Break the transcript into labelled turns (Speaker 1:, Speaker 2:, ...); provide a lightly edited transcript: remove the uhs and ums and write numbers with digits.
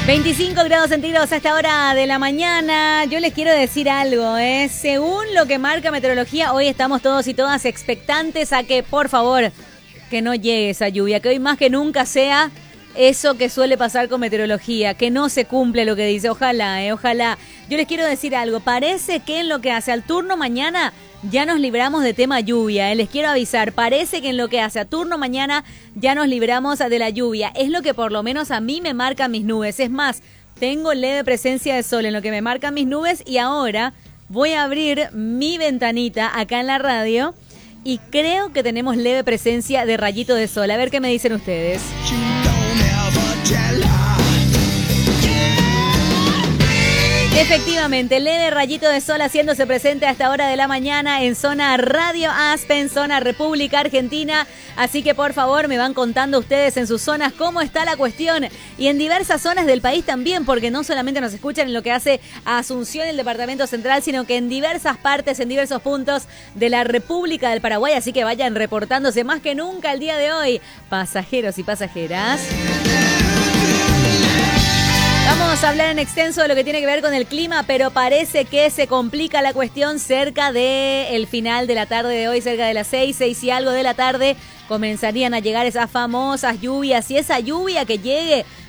Speaker 1: 25 grados centígrados a esta hora de la mañana. Yo les quiero decir algo, según lo que marca meteorología, hoy estamos todos y todas expectantes a que, por favor, que no llegue esa lluvia, que hoy más que nunca sea eso que suele pasar con meteorología, que no se cumple lo que dice. Ojalá, ojalá. Yo les quiero decir algo, parece que en lo que hace al turno mañana ya nos libramos de tema lluvia, les quiero avisar, parece que en lo que hace a turno mañana ya nos libramos de la lluvia, es lo que por lo menos a mí me marcan mis nubes, es más, tengo leve presencia de sol en lo que me marcan mis nubes y ahora voy a abrir mi ventanita acá en la radio y creo que tenemos leve presencia de rayito de sol, a ver qué me dicen ustedes. Efectivamente, leve rayito de sol haciéndose presente a esta hora de la mañana en zona Radio Aspen, zona República Argentina. Así que por favor me van contando ustedes en sus zonas cómo está la cuestión y en diversas zonas del país también, porque no solamente nos escuchan en lo que hace a Asunción, el departamento central, sino que en diversas partes, en diversos puntos de la República del Paraguay. Así que vayan reportándose más que nunca el día de hoy, pasajeros y pasajeras. Vamos a hablar en extenso de lo que tiene que ver con el clima, pero parece que se complica la cuestión cerca del final de la tarde de hoy, cerca de las 6 y algo de la tarde, comenzarían a llegar esas famosas lluvias y esa lluvia que llegue